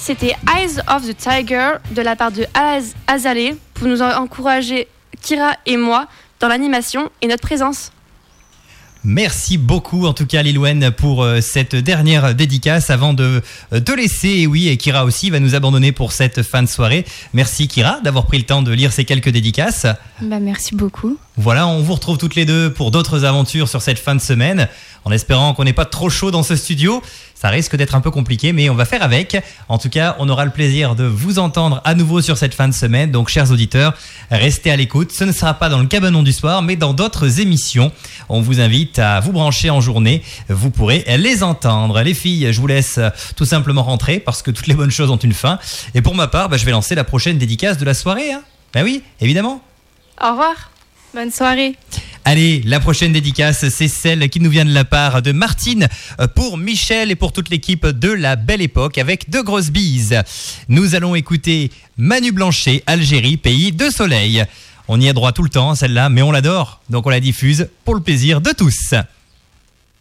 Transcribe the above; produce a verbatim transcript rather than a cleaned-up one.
c'était Eyes of the Tiger de la part de Az- Azalée pour nous encourager, Kira et moi, dans l'animation et notre présence. Merci beaucoup en tout cas Lilouen pour euh, cette dernière dédicace avant de euh, te laisser. Et oui, et Kira aussi va nous abandonner pour cette fin de soirée. Merci Kira d'avoir pris le temps de lire ces quelques dédicaces. Bah, merci beaucoup. Voilà, on vous retrouve toutes les deux pour d'autres aventures sur cette fin de semaine, en espérant qu'on n'ait pas trop chaud dans ce studio. Ça risque d'être un peu compliqué, mais on va faire avec. En tout cas, on aura le plaisir de vous entendre à nouveau sur cette fin de semaine. Donc, chers auditeurs, restez à l'écoute. Ce ne sera pas dans le cabanon du soir, mais dans d'autres émissions. On vous invite à vous brancher en journée. Vous pourrez les entendre. Les filles, je vous laisse tout simplement rentrer parce que toutes les bonnes choses ont une fin. Et pour ma part, bah, je vais lancer la prochaine dédicace de la soirée. Hein. Ben oui, évidemment. Au revoir. Bonne soirée. Allez, la prochaine dédicace, c'est celle qui nous vient de la part de Martine pour Michel et pour toute l'équipe de La Belle Époque avec de grosses bises. Nous allons écouter Manu Blanchet, Algérie, pays de soleil. On y a droit tout le temps, celle-là, mais on l'adore, donc on la diffuse pour le plaisir de tous.